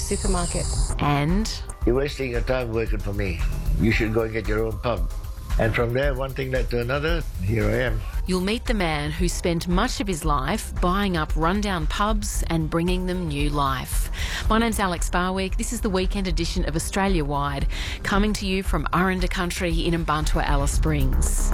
supermarket. And You're wasting your time working for me. You should go and get your own pub. And from there, one thing led to another. Here I am. you'll meet the man who spent much of his life buying up rundown pubs and bringing them new life. My name's Alex Barwick. This is the weekend edition of Australia Wide, coming to you from Aranda Country in Mparntwe, Alice Springs.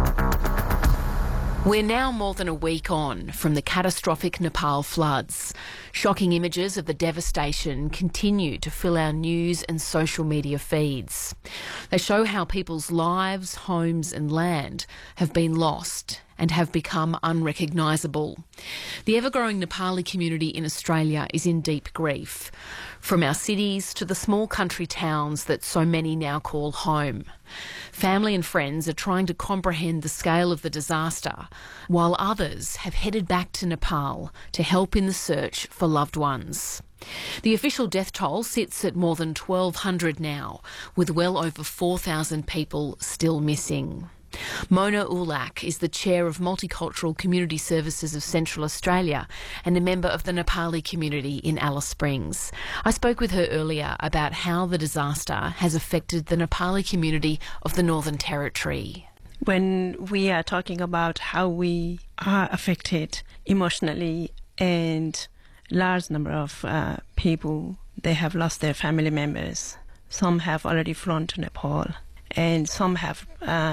We're now more than a week on from the catastrophic Nepal floods. Shocking images of the devastation continue to fill our news and social media feeds. They show how people's lives, homes and land have been lost and have become unrecognisable. The ever-growing Nepali community in Australia is in deep grief, from our cities to the small country towns that so many now call home. Family and friends are trying to comprehend the scale of the disaster, while others have headed back to Nepal to help in the search for loved ones. The official death toll sits at more than 1,200 now, with well over 4,000 people still missing. Mona Ulak is the chair of Multicultural Community Services of Central Australia and a member of the Nepali community in Alice Springs. I spoke with her earlier about how the disaster has affected the Nepali community of the Northern Territory. When we are talking about how we are affected emotionally, and large number of people, they have lost their family members. Some have already flown to Nepal, and some have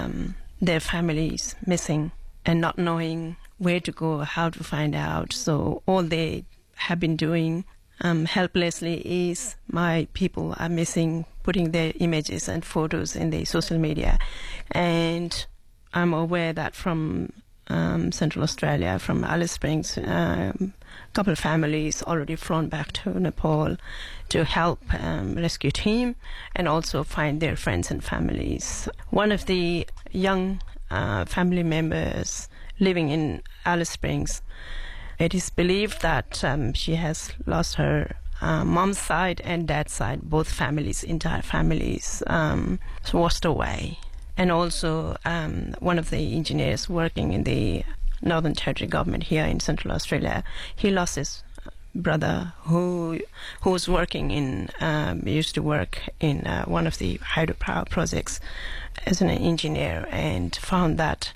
their families missing and not knowing where to go, how to find out. So all they have been doing helplessly is, my people are missing, putting their images and photos in the social media. And I'm aware that from Central Australia, from Alice Springs, a couple of families already flown back to Nepal to help rescue team and also find their friends and families. One of the young family members living in Alice Springs, it is believed that she has lost her mom's side and dad's side, both families, entire families, washed away. And also one of the engineers working in the Northern Territory government here in Central Australia, he lost his brother who was working in, used to work in one of the hydropower projects as an engineer, and found that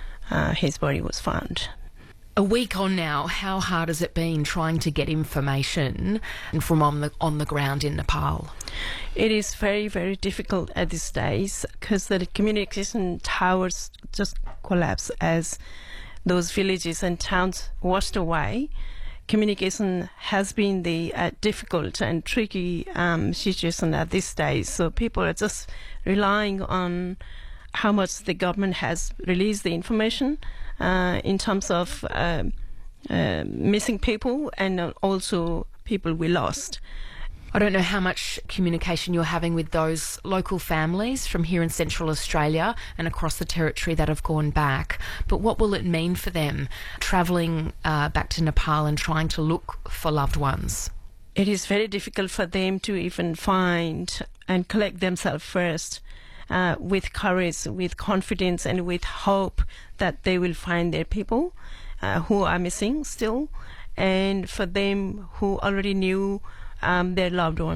his body was found. A week on now, how hard has it been trying to get information from on the ground in Nepal? It is very, very difficult at these days because the communication towers just collapsed as those villages and towns washed away. Communication has been the difficult and tricky situation at this stage. So people are just relying on how much the government has released the information in terms of missing people and also people we lost. I don't know how much communication you're having with those local families from here in Central Australia and across the territory that have gone back, but what will it mean for them travelling back to Nepal and trying to look for loved ones? It is very difficult for them to even find and collect themselves first, with courage, with confidence and with hope that they will find their people who are missing still, and for them who already knew their loved ones.